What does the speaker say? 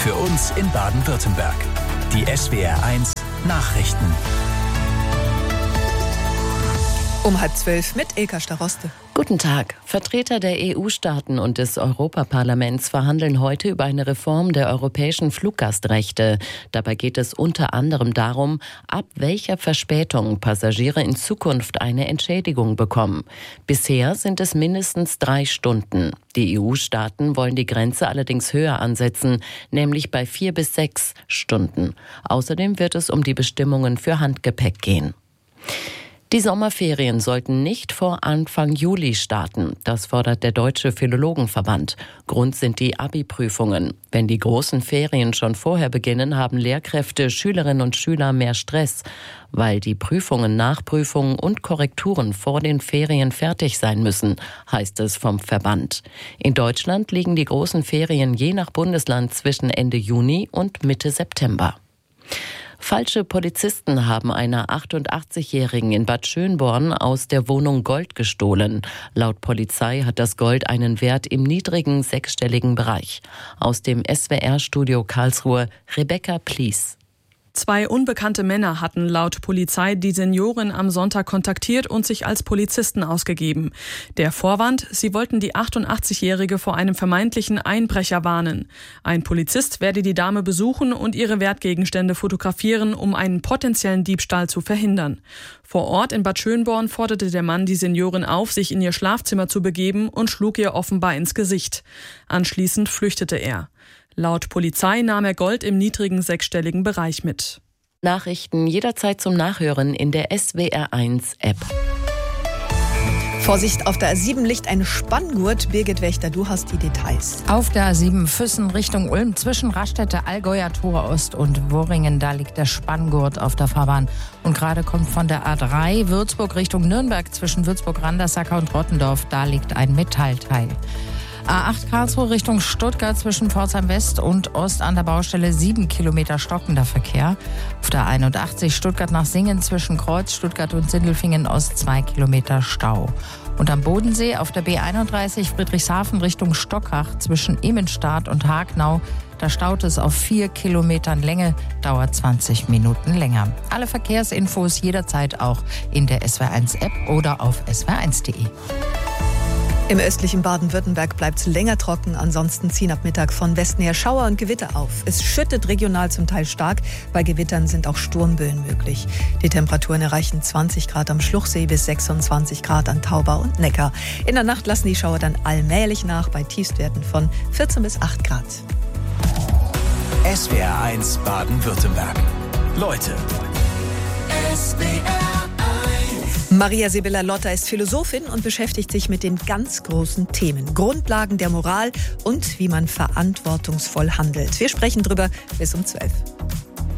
Für uns in Baden-Württemberg. Die SWR1 Nachrichten. Um 11:30 mit Ilka Staroste. Guten Tag. Vertreter der EU-Staaten und des Europaparlaments verhandeln heute über eine Reform der europäischen Fluggastrechte. Dabei geht es unter anderem darum, ab welcher Verspätung Passagiere in Zukunft eine Entschädigung bekommen. Bisher sind es mindestens 3 Stunden. Die EU-Staaten wollen die Grenze allerdings höher ansetzen, nämlich bei 4 bis 6 Stunden. Außerdem wird es um die Bestimmungen für Handgepäck gehen. Die Sommerferien sollten nicht vor Anfang Juli starten. Das fordert der Deutsche Philologenverband. Grund sind die Abi-Prüfungen. Wenn die großen Ferien schon vorher beginnen, haben Lehrkräfte, Schülerinnen und Schüler mehr Stress, weil die Prüfungen, Nachprüfungen und Korrekturen vor den Ferien fertig sein müssen, heißt es vom Verband. In Deutschland liegen die großen Ferien je nach Bundesland zwischen Ende Juni und Mitte September. Falsche Polizisten haben einer 88-Jährigen in Bad Schönborn aus der Wohnung Gold gestohlen. Laut Polizei hat das Gold einen Wert im niedrigen 6-stelligen Bereich. Aus dem SWR-Studio Karlsruhe Rebecca Plies. 2 unbekannte Männer hatten laut Polizei die Seniorin am Sonntag kontaktiert und sich als Polizisten ausgegeben. Der Vorwand: Sie wollten die 88-Jährige vor einem vermeintlichen Einbrecher warnen. Ein Polizist werde die Dame besuchen und ihre Wertgegenstände fotografieren, um einen potenziellen Diebstahl zu verhindern. Vor Ort in Bad Schönborn forderte der Mann die Seniorin auf, sich in ihr Schlafzimmer zu begeben und schlug ihr offenbar ins Gesicht. Anschließend flüchtete er. Laut Polizei nahm er Gold im niedrigen 6-stelligen Bereich mit. Nachrichten jederzeit zum Nachhören in der SWR1-App. Vorsicht, auf der A7 liegt ein Spanngurt. Birgit Wächter, du hast die Details. Auf der A7 Füssen Richtung Ulm zwischen Raststätte, Allgäuer Tor Ost und Worringen, da liegt der Spanngurt auf der Fahrbahn. Und gerade kommt von der A3 Würzburg Richtung Nürnberg zwischen Würzburg-Randersacker und Rottendorf, da liegt ein Metallteil. A8 Karlsruhe Richtung Stuttgart zwischen Pforzheim West und Ost an der Baustelle 7 Kilometer stockender Verkehr. Auf der 81 Stuttgart nach Singen zwischen Kreuz, Stuttgart und Sindelfingen Ost 2 Kilometer Stau. Und am Bodensee auf der B31 Friedrichshafen Richtung Stockach zwischen Immenstadt und Hagnau. Da staut es auf 4 Kilometern Länge, dauert 20 Minuten länger. Alle Verkehrsinfos jederzeit auch in der SWR1-App oder auf swr1.de. Im östlichen Baden-Württemberg bleibt es länger trocken. Ansonsten ziehen ab Mittag von Westen her Schauer und Gewitter auf. Es schüttet regional zum Teil stark. Bei Gewittern sind auch Sturmböen möglich. Die Temperaturen erreichen 20 Grad am Schluchsee bis 26 Grad an Tauber und Neckar. In der Nacht lassen die Schauer dann allmählich nach bei Tiefstwerten von 14 bis 8 Grad. SWR1 Baden-Württemberg. Leute. Maria Sibylla Lotter ist Philosophin und beschäftigt sich mit den ganz großen Themen. Grundlagen der Moral und wie man verantwortungsvoll handelt. Wir sprechen drüber bis um 12.